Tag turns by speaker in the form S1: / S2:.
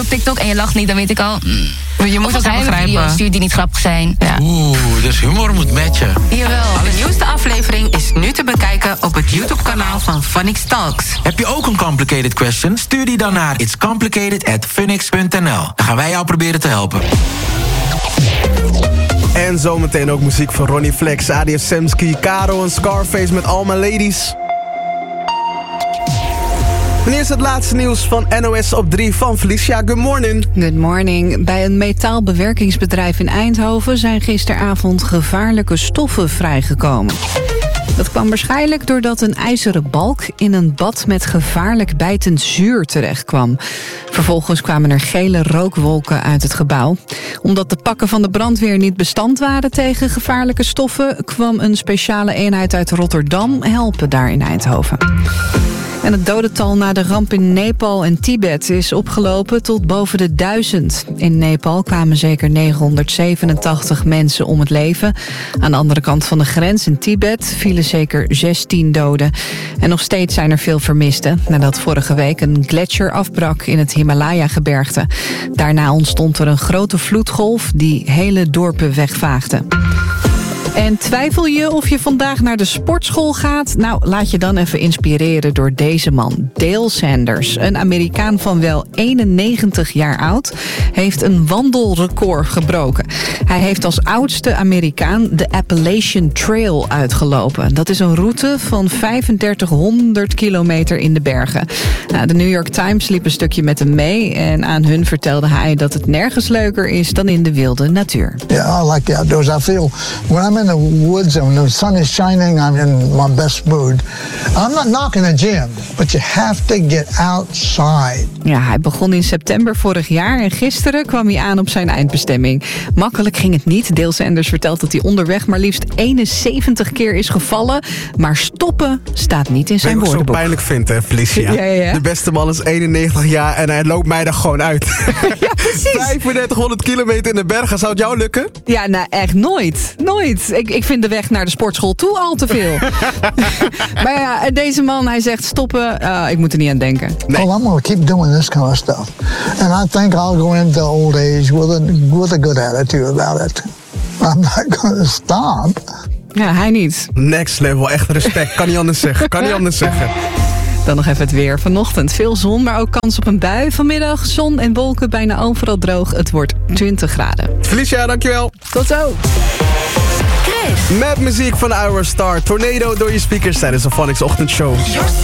S1: op TikTok en je lacht niet, dan weet ik al...
S2: Je moet het
S1: geheime
S2: begrijpen.
S1: video's stuurt die niet grappig zijn.
S2: Ja.
S3: Dus humor moet matchen.
S1: Jawel.
S4: De nieuwste aflevering is nu te bekijken op het YouTube-kanaal van Funix Talks.
S3: Heb je ook een complicated question? Stuur die dan naar itscomplicated@funix.nl. Dan gaan wij jou proberen te helpen.
S5: En zometeen ook muziek van Ronnie Flex, Adia Semski, Caro en Scarface met All My Ladies. En eerst het laatste nieuws van NOS op 3 van Felicia. Good morning.
S6: Good morning. Bij een metaalbewerkingsbedrijf in Eindhoven zijn gisteravond gevaarlijke stoffen vrijgekomen. Dat kwam waarschijnlijk doordat een ijzeren balk in een bad met gevaarlijk bijtend zuur terechtkwam. Vervolgens kwamen er gele rookwolken uit het gebouw. Omdat de pakken van de brandweer niet bestand waren tegen gevaarlijke stoffen, kwam een speciale eenheid uit Rotterdam helpen daar in Eindhoven. En het dodental na de ramp in Nepal en Tibet is opgelopen tot boven de 1000. In Nepal kwamen zeker 987 mensen om het leven. Aan de andere kant van de grens in Tibet vielen zeker 16 doden. En nog steeds zijn er veel vermisten, nadat vorige week een gletsjer afbrak in het Himalaya-gebergte. Daarna ontstond er een grote vloedgolf die hele dorpen wegvaagde. En twijfel je of je vandaag naar de sportschool gaat? Nou, laat je dan even inspireren door deze man. Dale Sanders, een Amerikaan van wel 91 jaar oud, heeft een wandelrecord gebroken. Hij heeft als oudste Amerikaan de Appalachian Trail uitgelopen. Dat is een route van 3500 kilometer in de bergen. Nou, de New York Times liep een stukje met hem mee en aan hun vertelde hij dat het nergens leuker is dan in de wilde natuur.
S7: Yeah, I like the outdoors. I feel when I'm in the woods and the sun is shining, I'm in my best mood. I'm not knocking the gym, but you have to get outside.
S6: Ja, hij begon in september vorig jaar en gisteren kwam hij aan op zijn eindbestemming. Makkelijk ging het niet. Dale Sanders vertelt dat hij onderweg maar liefst 71 keer is gevallen. Maar stoppen staat niet in zijn woordenboek.
S5: Wat ik zo pijnlijk vind, hè, Felicia.
S6: Ja.
S5: De beste man is 91 jaar en hij loopt mij er gewoon uit.
S6: Ja, precies.
S5: 3500 kilometer in de bergen, zou het jou lukken?
S6: Ja, nou echt nooit. Nooit. Ik vind de weg naar de sportschool toe al te veel. Maar ja, deze man, hij zegt stoppen, ik moet er niet aan denken.
S5: Nee.
S7: Well, I'm going to keep doing this kind of stuff. And I think I'll go into old age with a good attitude about it. I'm not going to stop.
S6: Ja, hij niet.
S5: Next level, echt respect. Kan niet anders zeggen.
S6: Dan nog even het weer. Vanochtend veel zon, maar ook kans op een bui. Vanmiddag zon en wolken, bijna overal droog. Het wordt 20 graden.
S5: Felicia, dankjewel.
S6: Tot zo.
S1: Chris.
S5: Met muziek van Our Star. Tornado door je speakers tijdens de Phonics ochtendshow.